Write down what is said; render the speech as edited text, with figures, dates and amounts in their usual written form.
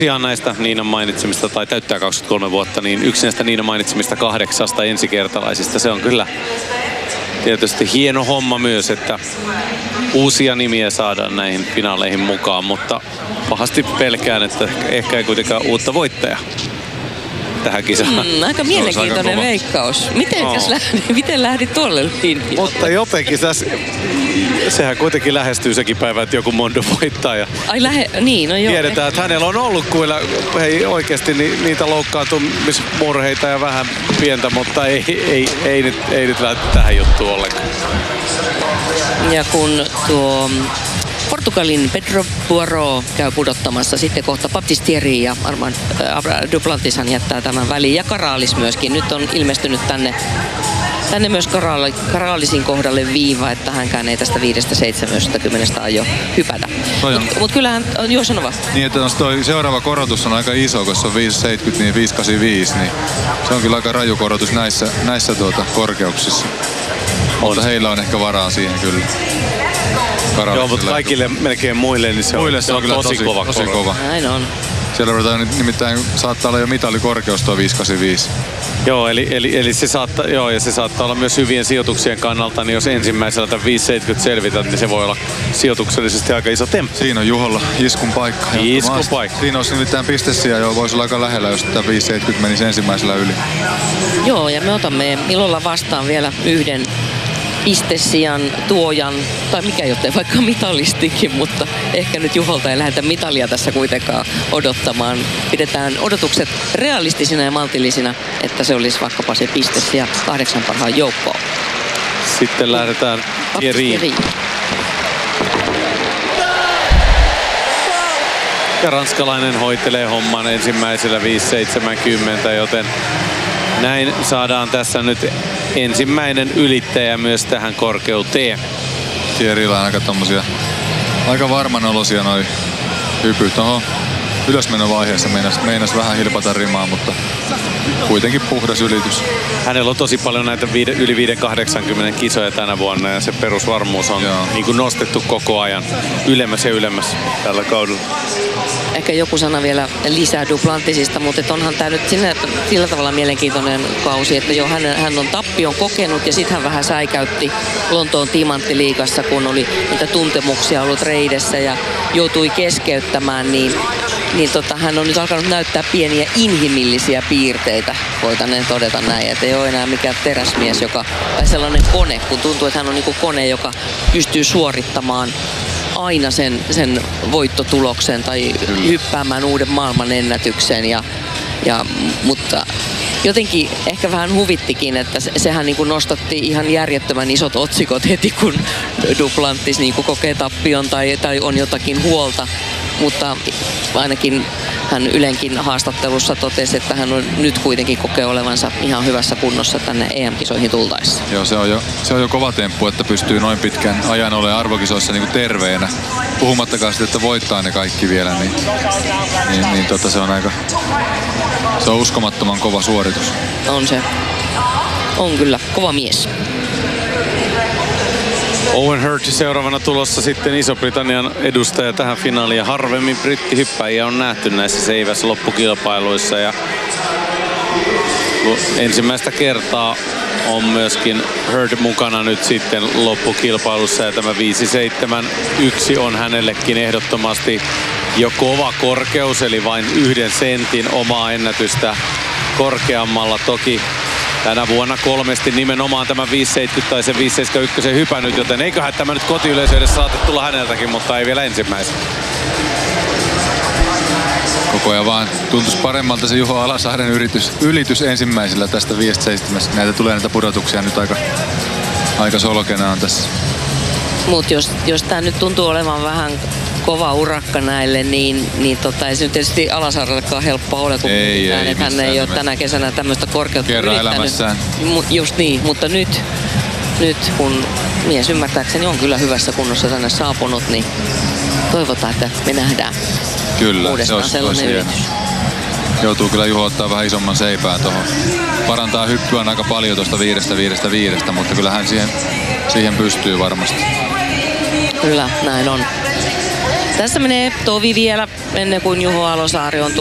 Ihan näistä Niinan mainitsemista, tai täyttää 23 vuotta, niin yksi näistä Niinan mainitsemista 8 ensikertalaisista. Se on kyllä tietysti hieno homma myös, että uusia nimiä saadaan näihin finaaleihin mukaan, mutta pahasti pelkään, että ehkä ei kuitenkaan uutta voittajaa tähän kisaan. Aika mielenkiintoinen veikkaus. Miten lähdit tuolle linjalle? Mutta jotenkin sehän kuitenkin lähestyy sekin päivä, että joku Mondo voittaa. Ja niin, no joo. tiedetään, että hänellä on ollut kyllä oikeasti niitä loukkaantumismurheita ja vähän pientä, mutta ei nyt lähde tähän juttuun ollenkaan. Ja kun tuo Portugalin Pedro Poirot käy pudottamassa, sitten kohta Baptistieri ja Armand Duplantishan jättää tämän väliin. Ja Karalis myöskin. Nyt on ilmestynyt tänne myös Karalisin kohdalle viiva, että hänkään ei tästä 5-70 aio hypätä. Mutta kyllähän, joo sano vaan. Niin, että toi seuraava korotus on aika iso, koska se on 5,70, niin 5,85, niin se on kyllä aika raju korotus näissä korkeuksissa. Mutta heillä on ehkä varaa siihen kyllä. Joo, mutta kaikille melkein muille, niin se on kyllä tosi kova. Näin on. Siellä ruvetaan nimittäin, saattaa olla jo mitalikorkeus tuo 585. Joo, eli se saattaa olla myös hyvien sijoituksien kannalta, niin jos ensimmäisellä 570 selvität, niin se voi olla sijoituksellisesti aika iso temppu. Siinä on Juholla iskun paikka. Siinä olisi nimittäin pistesiä jo, voisi olla aika lähellä, jos tämä 570 menisi ensimmäisellä yli. Joo, ja me otamme ilolla vastaan vielä yhden pistesijan tuojan, tai mikä jottei vaikka mitalistikin, mutta ehkä nyt Juholta ei lähdetä mitalia tässä kuitenkaan odottamaan. Pidetään odotukset realistisina ja maltillisina, että se olisi vaikkapa se pistesija 8 parhaan joukkoon. Sitten lähdetään Thierryin. Ja ranskalainen hoitelee homman ensimmäisellä 5.70, joten näin saadaan tässä nyt ensimmäinen ylittäjä myös tähän korkeuteen. Thierryllä on aika tommosia, aika varmanolosia noi hypyt. Oho, ylösmenovaiheessa meinas vähän hilpata rimaa, mutta kuitenkin puhdas ylitys. Hänellä on tosi paljon näitä yli 5.80 kisoja tänä vuonna ja se perusvarmuus on niin kuin nostettu koko ajan ylemmäs ja ylemmäs tällä kaudella. Ehkä joku sana vielä lisää Duplantisista, mutta onhan tämä nyt sillä tavalla mielenkiintoinen kausi, että jo hän on tappion kokenut ja sitten hän vähän säikäytti Lontoon timanttiliigassa, kun oli niitä tuntemuksia ollut reidessä ja joutui keskeyttämään, niin hän on nyt alkanut näyttää pieniä inhimillisiä piirteitä, voitaneen todeta näin, että ei ole enää mikään teräsmies, tai sellainen kone, kun tuntuu, että hän on niin kuin kone, joka pystyy suorittamaan aina sen voittotuloksen tai hyppäämään uuden maailmanennätyksen. Mutta jotenkin ehkä vähän huvittikin, että sehän niin kuin nostatti ihan järjettömän isot otsikot heti, kun Duplantis niin kuin kokee tappion tai on jotakin huolta. Mutta ainakin hän Ylenkin haastattelussa totesi, että hän on nyt kuitenkin kokee olevansa ihan hyvässä kunnossa tänne EM-kisoihin tultaessa. Joo, se on jo kova temppu, että pystyy noin pitkän ajan olemaan arvokisoissa niin kuin terveenä. Puhumattakaan sitten, että voittaa ne kaikki vielä, se on uskomattoman kova suoritus. On se. On kyllä kova mies. Owen Hurt seuraavana tulossa sitten Iso-Britannian edustaja tähän finaaliin. Ja harvemmin brittihyppäjiä on nähty näissä seiväs-loppukilpailuissa. Ja ensimmäistä kertaa on myöskin Hurt mukana nyt sitten loppukilpailussa. Ja tämä 5.71 on hänellekin ehdottomasti jo kova korkeus, eli vain 1 sentin omaa ennätystä korkeammalla. Toki tänä vuonna 3 nimenomaan tämä 5.70 tai se 5.71 hypännyt, joten eiköhän tämä nyt kotiyleisö edes saata tulla häneltäkin, mutta ei vielä ensimmäisen. Koko ajan vaan tuntuisi paremmalta se Juho Alasahden ylitys ensimmäisellä tästä 5.70. Näitä tulee näitä pudotuksia nyt aika solkenaan tässä. Mutta jos tämä nyt tuntuu olevan vähän kova urakka näille, niin ei se nyt tietysti Alasaarellekaan helppoa ole, kun hän ei ole tänä kesänä tämmöistä korkeutta kerran elämässään. Just niin, mutta nyt kun mies ymmärtääkseni on kyllä hyvässä kunnossa tänne saapunut, niin toivotaan, että me nähdään uudestaan sellainen yritys. Joutuu kyllä Juho ottaa vähän isomman seipään tuohon. Parantaa hyppyä aika paljon tuosta 5.5, mutta kyllä hän siihen pystyy varmasti. Kyllä, näin on. Tässä menee tovi vielä ennen kuin Juho Alosaari on